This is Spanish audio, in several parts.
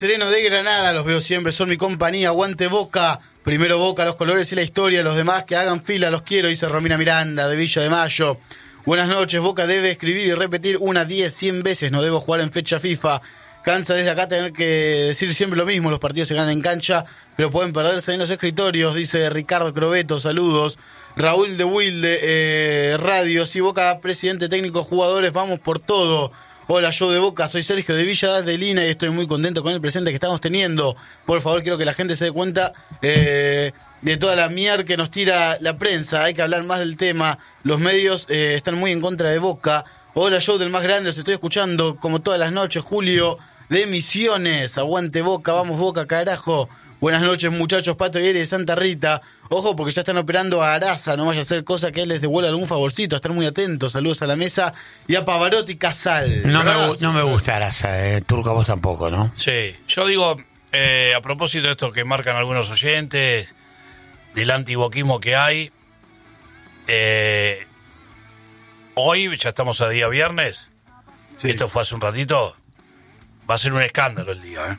Sereno de Granada, los veo siempre, son mi compañía, aguante Boca, primero Boca, los colores y la historia, los demás que hagan fila, los quiero, dice Romina Miranda, de Villa de Mayo. Buenas noches, Boca debe escribir y repetir 10, 100 veces, no debo jugar en fecha FIFA. Cansa desde acá tener que decir siempre lo mismo, los partidos se ganan en cancha, pero pueden perderse en los escritorios, dice Ricardo Crobeto, saludos. Raúl de Wilde, Radio, sí, Boca, presidente, técnico, jugadores, vamos por todo. Hola, yo de Boca, soy Sergio de Villa de Lina y estoy muy contento con el presente que estamos teniendo. Por favor, quiero que la gente se dé cuenta de toda la mierda que nos tira la prensa. Hay que hablar más del tema. Los medios están muy en contra de Boca. Hola, yo del más grande, os estoy escuchando como todas las noches. Julio de Misiones, aguante Boca, vamos Boca, carajo. Buenas noches, muchachos. Pato y Eri de Santa Rita. Ojo, porque ya están operando a Araza. No vaya a ser cosa que él les devuelva algún favorcito. A estar muy atentos. Saludos a la mesa. Y a Pavarotti Casal. No me gusta Araza. Turco, a vos tampoco, ¿no? Sí. Yo digo, a propósito de esto que marcan algunos oyentes, del antiboquismo que hay, hoy, ya estamos a día viernes, sí. Esto fue hace un ratito, va a ser un escándalo el día,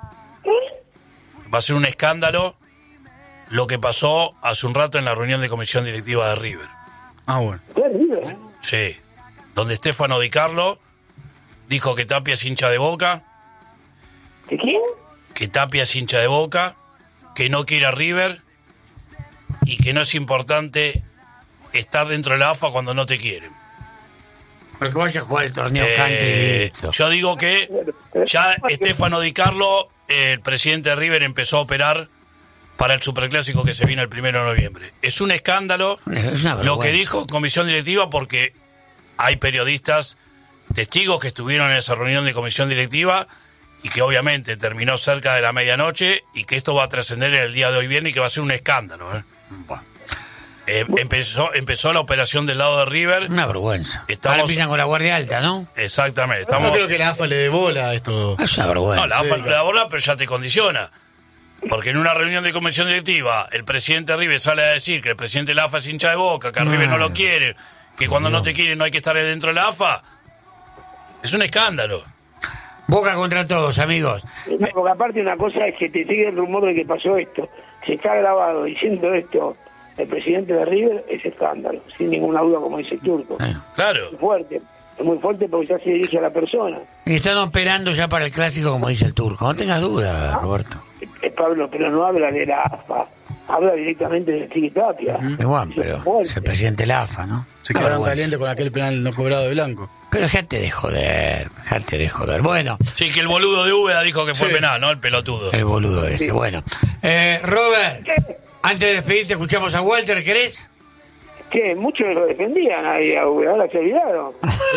Va a ser un escándalo lo que pasó hace un rato en la reunión de comisión directiva de River. Ah, bueno. Sí. Donde Stefano Di Carlo dijo que Tapia es hincha de Boca. ¿De quién? Que Tapia es hincha de Boca, que no quiere a River y que no es importante estar dentro de la AFA cuando no te quieren. Pero que vaya a jugar el torneo Cante y listo. Yo digo que ya Stefano Di Carlo, el presidente de River, empezó a operar para el superclásico que se viene el 1 de noviembre. Es un escándalo lo que dijo comisión directiva, porque hay periodistas, testigos que estuvieron en esa reunión de comisión directiva y que obviamente terminó cerca de la medianoche y que esto va a trascender el día de hoy viernes y que va a ser un escándalo. Bueno. Empezó la operación del lado de River. Una vergüenza. Ahora empiezan con la guardia alta, ¿no? Exactamente. No creo que la AFA le dé bola a esto. Es una vergüenza. No, la AFA le da bola, pero ya te condiciona. Porque en una reunión de comisión directiva, el presidente de River sale a decir que el presidente de la AFA es hincha de Boca, que a River no lo quiere, que cuando no te quieren no hay que estar dentro de la AFA. Es un escándalo. Boca contra todos, amigos. No, porque aparte una cosa es que te sigue el rumor de que pasó esto. Si está grabado diciendo esto el presidente de River, es escándalo, sin ninguna duda, como dice el Turco. Claro. Es muy fuerte porque ya se dirige a la persona. Y están operando ya para el clásico, como dice el Turco. No tengas duda, Roberto. Pablo, pero no habla de la AFA, habla directamente de Chiqui Tapia. Igual, pero es el presidente de la AFA, ¿no? Se quedaron calientes con aquel penal no cobrado de Blanco. Pero dejate de joder. Bueno. Sí, que el boludo de Úbeda dijo que fue penal, ¿no? El pelotudo. El boludo ese, sí. Bueno. Robert, antes de despedirte, escuchamos a Walter, ¿querés? Que muchos lo defendían ahí, ahora se olvidaron.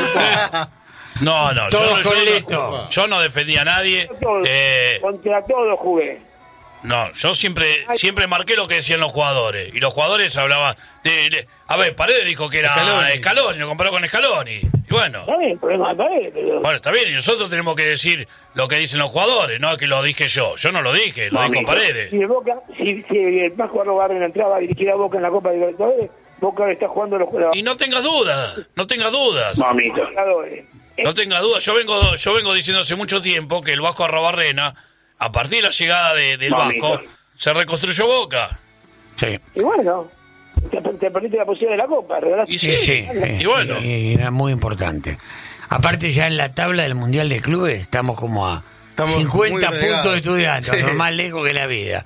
No, yo no defendía a nadie. Contra todos jugué. No, yo siempre marqué lo que decían los jugadores. Y los jugadores hablaban a ver, Paredes dijo que era Scaloni, lo comparó con Scaloni. Y bueno. Está bien, problema de Paredes, pero... Bueno, está bien, y nosotros tenemos que decir lo que dicen los jugadores, no que lo dije yo. Yo no lo dije, lo dijo Paredes. Si el Vasco Arrobarrena entraba a dirigir a Boca en la Copa de Libertadores, Boca está jugando los jugadores. Y no tengas dudas. Mamito. No tengas dudas, yo vengo diciendo hace mucho tiempo que el Vasco Arrobarrena, a partir de la llegada del Vasco, se reconstruyó Boca. Sí. Y bueno, te perdiste la posibilidad de la Copa, ¿verdad? Y sí. Y bueno. Y era muy importante. Aparte, ya en la tabla del Mundial de Clubes estamos como a 50 puntos de estudiantes, lo más lejos que la vida.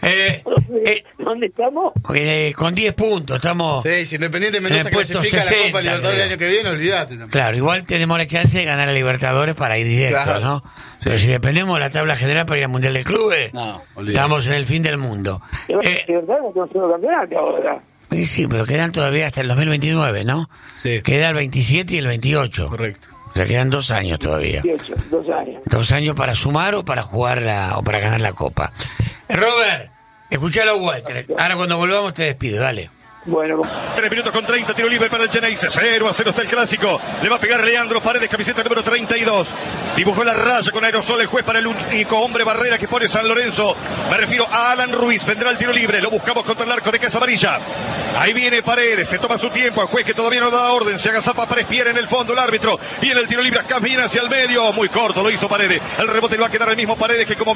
¿Dónde estamos? Con 10 puntos estamos. Sí, si Independiente Mendoza clasifica 60, la Copa Libertadores el año que viene, olvídate también. Claro, igual tenemos la chance de ganar a Libertadores para ir directo, claro, ¿no? Sí. Pero si dependemos de la tabla general para ir al Mundial de Clubes, estamos en el fin del mundo. Libertadores no tenemos campeonato ahora. Sí, pero quedan todavía hasta el 2029, ¿no? Sí. Queda el 27 y el 28. Correcto. O sea, quedan 2 años todavía. 2 años. 2 años para sumar o para jugar o para ganar la Copa. Robert, escuchalo a Walter. Ahora cuando volvamos te despido, dale. Bueno. 3 minutos con 30, tiro libre para el Geneise. 0-0 está el clásico. Le va a pegar Leandro Paredes, camiseta número 32. Dibujó la raya con aerosol el juez para el único hombre barrera que pone San Lorenzo. Me refiero a Alan Ruiz. Vendrá el tiro libre. Lo buscamos contra el arco de Casa Amarilla. Ahí viene Paredes. Se toma su tiempo. El juez que todavía no da orden. Se agazapa Paredes. Pierde en el fondo el árbitro. Viene el tiro libre. Camina hacia el medio. Muy corto lo hizo Paredes. El rebote le va a quedar al mismo Paredes que como